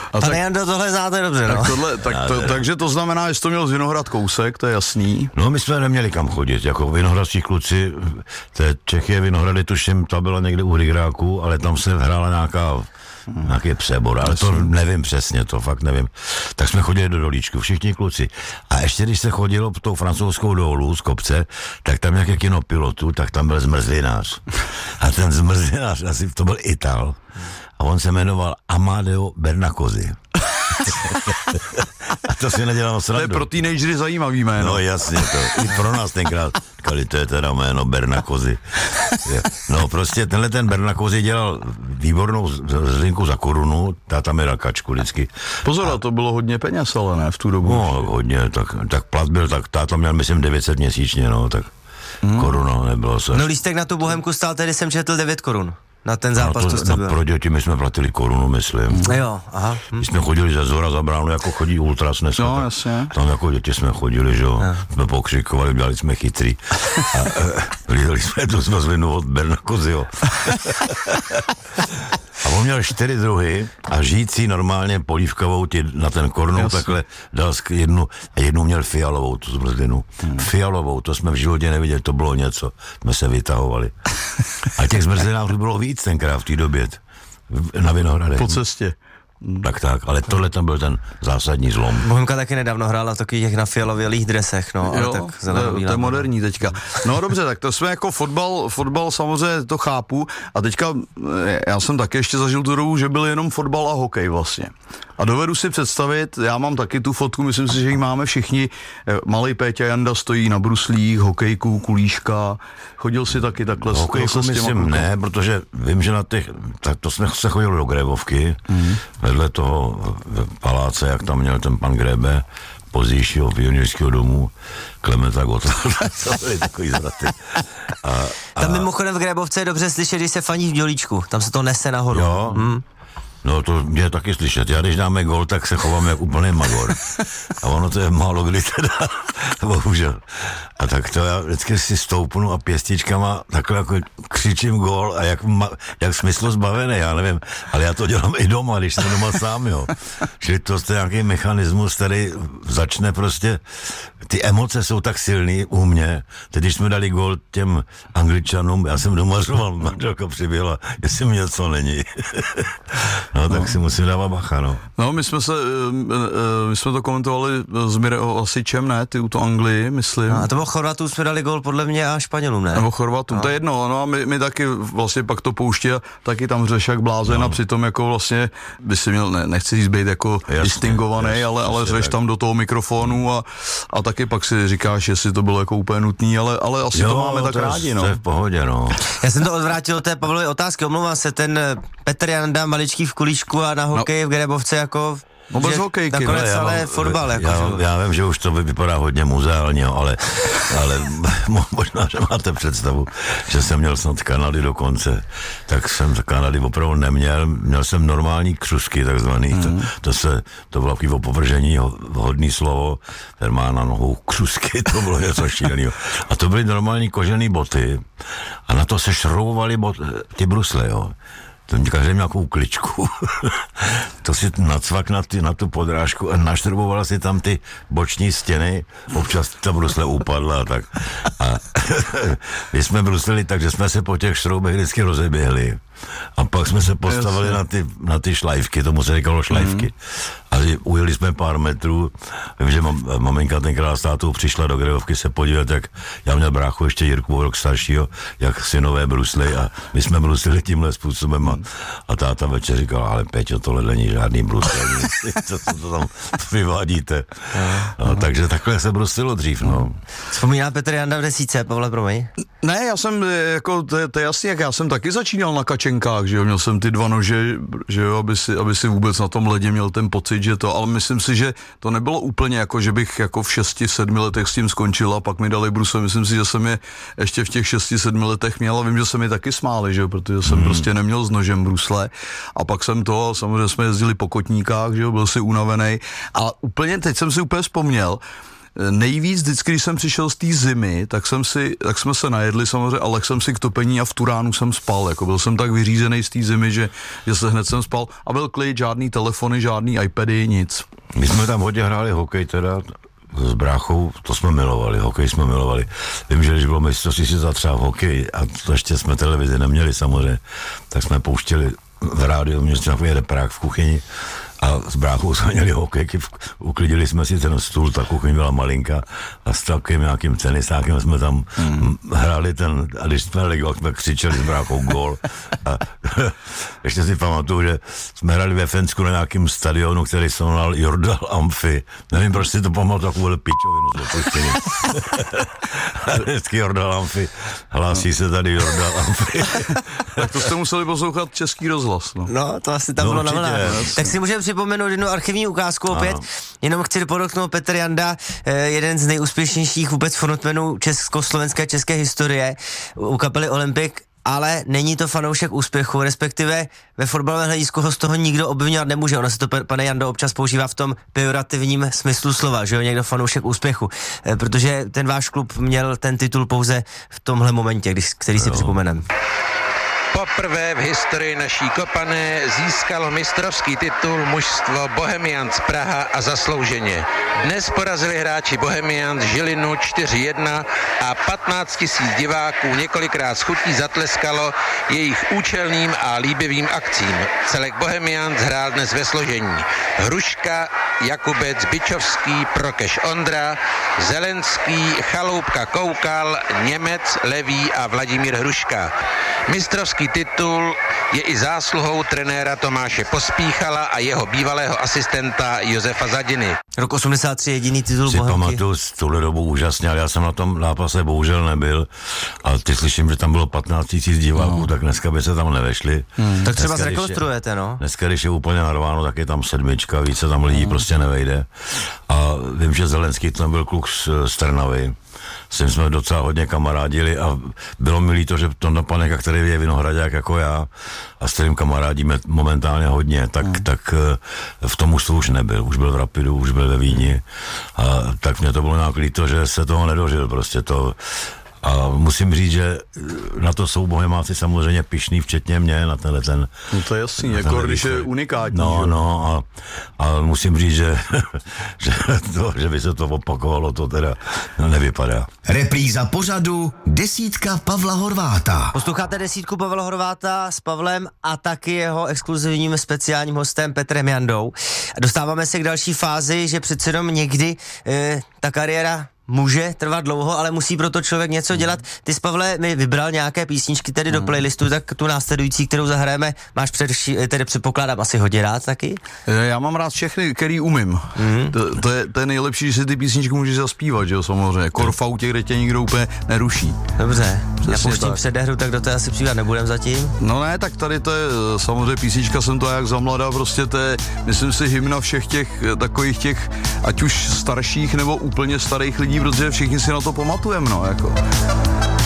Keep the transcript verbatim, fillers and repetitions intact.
A Pane Jando, tohle znáte dobře, no. Tak tohle, tak to, takže to znamená, že jsi to měl z Vinohrad kousek, to je jasný. No my jsme neměli kam chodit, jako vinohradští kluci, té Čechy Vinohrady, tuším, ta byla někde u Rigráku, ale tam se hrála nějaká nějaký přebor, ale to nevím přesně, to fakt nevím. Tak jsme chodili do Dolíčku, všichni kluci. A ještě když se chodilo tou francouzskou dolů z kopce, tak tam nějaké kino pilotu, tak tam byl zmrzlinář. A ten zmrzlinář, asi to byl Ital, a on se jmenoval Amadeo Bernacozzi. A to si nedělal srandu. To je pro teenagery zajímavý jméno. No jasně, to i pro nás tenkrát říkali, to je teda jméno Bernacozzi. No prostě tenhle ten Bernacozzi dělal výbornou zlinku za korunu, táta mi dal kačku vždycky. Pozor, a to bylo hodně peněz, ale ne v tu dobu. No hodně, tak, tak plat byl, tak táta měl myslím devět set měsíčně, no, tak hmm. koruna nebylo se. No lístek na tu Bohemku stál, tedy jsem četl devět korun. Na ten zápas, no to, to jste no, byl. Pro děti my jsme platili korunu, myslím. Jo, aha. Hm. My jsme chodili ze zhora za bránu, jako chodí ultras dneska. No, jasně. Tam jako děti jsme chodili, že jo. No. Jsme pokřikovali, dělali jsme chytrý. A e, lídali jsme tu zmrzlinu od Bernacozziho. A on měl čtyři druhy a žijící normálně polívkavou ti na ten kornu jasně. Takhle dal jednu a jednu měl fialovou tu zmrzlinu. Hmm. Fialovou, to jsme v životě neviděli, to bylo něco. Jsme se vytahovali. A těch zmrzlinářů bylo víc tenkrát v té době na Vinohradech. Po cestě. Tak tak, ale tohle tam byl ten zásadní zlom. Bohemka taky nedávno hrála v takových na fialovělých dresech, no. Jo, tak to, to je moderní teďka. No dobře, tak to jsme jako fotbal, fotbal samozřejmě to chápu a teďka já jsem taky ještě zažil tu dobu, že byl jenom fotbal a hokej vlastně. A dovedu si představit, já mám taky tu fotku, myslím si, že ji máme všichni, malej Péťa Janda stojí na bruslích, hokejku, kulíška, chodil si taky takhle. No, hokejku myslím ne, protože vím, že na těch, tak to jsme se chodili do Grébovky, mm. vedle toho paláce, jak tam měl ten pan Grebe, pozdějšího pionýrského domu, Klementa Gotwalda, to byly takový zvraty. A, a... Tam mimochodem v Grébovce je dobře slyšet, když se faní v Dělíčku, tam se to nese nahoru. Jo, hmm. No to mě taky slyšet. Já když dáme gol, tak se chovám jak úplný magor. A ono to je málo kdy teda, bohužel. A tak to já vždycky si stoupnu a pěstičkama takhle jako křičím gol a jak, ma, jak smyslu zbavený, já nevím. Ale já to dělám i doma, když jsem doma sám, jo. Čili to je nějaký mechanismus, který začne prostě, ty emoce jsou tak silný u mě. Teď když jsme dali gol těm Angličanům, já jsem domařoval, manželka přiběhla, jestli mi něco není. No, tak no. si musím dávat bacha, no. No, my jsme se, my jsme to komentovali s Mireo Asičem, ne, ty u to Anglii, myslím. No, a to bylo Chorvatům jsme dali gol podle mě a Španělům, ne? Nebo Chorvatům, no. To je jedno, no a my, my taky vlastně pak to pouští a taky tam řeš jak blázen no. A přitom jako vlastně by si měl, ne, nechci říct být jako jasně, distingovaný, jasně, ale, ale řeš tak. Tam do toho mikrofonu a, a taky pak si říkáš, jestli to bylo jako úplně nutný, ale, ale asi jo, to máme tak to rádi, no. To je v pohodě, no. Já jsem to odvrátil do té Pavlovy otázky, omlouvám se, ten Petr Janda, maličký v kulíšku a na hokej no. v Grébovce jako... No bez hokejky. Nakonec no, ale mám, fotbal. Jako, já, já vím, že už to vypadá hodně muzeálně, ale, ale možná, že máte představu, že jsem měl snad Kanady dokonce, tak jsem Kanady opravdu neměl, měl jsem normální křusky takzvaný, mm. to, to se, to bylo takový opovržení, hodný slovo, ten má na nohou křusky, to bylo něco šílenýho. A to byly normální kožený boty a na to se šroubovali bot, ty brusle, jo. To mě každý měl nějakou kličku. To si nacvak na, ty, na tu podrážku a naštrbovala si tam ty boční stěny, občas ta brusle upadla a tak. A my jsme bruslili tak, že jsme se po těch šroubech vždycky rozeběhli. A pak jsme se postavili na ty, na ty šlajvky, tomu se říkalo šlajvky. Mm. A ujeli jsme pár metrů. Vím, že mam, maminka tenkrát s tátou přišla do Grébovky se podívat, jak já měl bráchu ještě Jirku rok staršího, jak synové brusly a my jsme bruslili tímhle způsobem a, a táta večer říkal, ale Peťo, tohle není žádný brusle, co, co to tam vyvádíte. No, takže takhle se bruslilo dřív, no. Vzpomíná Petr Janda v desíce, Pavle, promiň? Ne, já jsem, jako, to je, to je jasný, jak já jsem taky začínal na kačenkách, že jo, měl jsem ty dva nože, že jo, aby si, aby si vůbec na tom ledě měl ten pocit, že to, ale myslím si, že to nebylo úplně jako, že bych jako v šesti, sedmi letech s tím skončil a pak mi dali brusle, myslím si, že jsem je ještě v těch šesti, sedmi letech měl a vím, že se mi taky smáli, že jo, protože jsem hmm. prostě neměl s nožem brusle a pak jsem to, samozřejmě jsme jezdili po kotníkách, že jo, byl si unavený a úplně, teď jsem si úplně vzpomněl, nejvíc vždycky, když jsem přišel z té zimy, tak jsem si, tak jsme se najedli samozřejmě, ale jsem si k topení a v Turánu jsem spal, jako byl jsem tak vyřízený z té zimy, že, že se hned jsem spal a byl klid, žádný telefony, žádný iPady, nic. My jsme tam hodně hráli hokej teda, s bráchou, to jsme milovali, hokej jsme milovali. Vím, že když bylo mistrovství světa třeba v hokeji, a to ještě jsme televizi neměli samozřejmě, tak jsme pouštěli v rádiu, měli jsme takový reprák v kuchyni a s bráchou jsme měli hokejky, uklidili jsme si ten stůl, ta kuchyň byla malinká a s takovým nějakým tenisákem jsme tam mm. hráli ten, a když jsme hráli, jsme křičeli s bráchou gól. A ještě si pamatuju, že jsme hráli ve Fensku na nějakém stadionu, který se jmenoval Jordal Amphi. Nevím, proč si to pamatuju, takovou pičovinu z opuštění. Vždycky Jordal Amphi, hlásí se tady Jordal Amphi. Tak to jste museli poslouchat Český rozhlas. No, no to asi tam no, bylo na vlnách. Jasně. Tak si můžeme připomenout jednu archivní ukázku opět. Ano. Jenom chci podotknout, Petr Janda, jeden z nejúspěšnějších vůbec frontmenů československé české historie u kapely Olympic, ale není to fanoušek úspěchu, respektive ve fotbalovém hledisku ho z toho nikdo obvinovat nemůže. Ono se to, pane Jando, občas používá v tom pejorativním smyslu slova, že jo, někdo fanoušek úspěchu, protože ten váš klub měl ten titul pouze v tomhle momentě, když, který si připomenem. Poprvé v historii naší kopané získalo mistrovský titul mužstvo Bohemians Praha a zaslouženě. Dnes porazili hráči Bohemians Žilinu čtyři jedna a patnáct tisíc diváků několikrát s chutí zatleskalo jejich účelným a líbivým akcím. Celek Bohemians hrál dnes ve složení Hruška, Jakubec, Bičovský, Prokeš Ondra, Zelenský, Chaloupka Koukal, Němec, Levý a Vladimír Hruška. Mistrovský titul je i zásluhou trenéra Tomáše Pospíchala a jeho bývalého asistenta Josefa Zadiny. Rok osmdesát tři, jediný titul Si Bohemky. pamatuju z tuhle dobu úžasně, ale já jsem na tom zápase bohužel nebyl, ale ty slyším, že tam bylo patnáct tisíc diváků, no. Tak dneska by se tam nevešli. Hmm. Tak třeba Dneska, když zrekonstruujete, no. Dneska, když je úplně narváno, tak je tam sedmička, více tam lidí hmm. prostě nevejde. A vím, že Zelenský tam byl kluk z, z Trnavy, s tím jsme docela hodně kamarádili a bylo mi líto, že Tonda Paneka, který je vinohradák jako já a s kterým kamarádíme momentálně hodně, tak, hmm. tak v tom mužstvu už nebyl, už byl v Rapidu, už byl ve Vídni a tak mě to bylo nějak líto, že se toho nedožil, prostě to. A musím říct, že na to jsou Bohemáci samozřejmě pyšný, včetně mě, na tenhle ten... No to je jasný, jako když je unikátní. No, že? no, a, a musím říct, že, že, to, že by se to opakovalo, to teda nevypadá. Repríza pořadu Desítka Pavla Horváta. Posloucháte desítku Pavla Horváta s Pavlem a taky jeho exkluzivním speciálním hostem Petrem Jandou. Dostáváme se k další fázi, že přece jenom někdy e, ta kariéra může trvat dlouho, ale musí proto člověk něco dělat. Ty jsi, Pavle, mi vybral nějaké písničky tedy do playlistu, tak tu následující, kterou zahrajeme, máš předší, tedy předpokládám asi hodně rád taky? Já mám rád všechny, který umím. Mm. To, to, je, to je nejlepší, že si ty písničky můžeš zaspívat, že jo, samozřejmě. Kor v autě, kde tě nikdo úplně neruší. Dobře, Přesně já pouštím tak. předehru, tak do té asi přijít nebudem zatím. No ne, tak tady to je, samozřejmě písnička jsem to jak za mladá, prostě to je, myslím si, hymna všech těch takových těch, ať už starších nebo úplně starých lidí, protože všichni si na to pamatujeme, no, jako.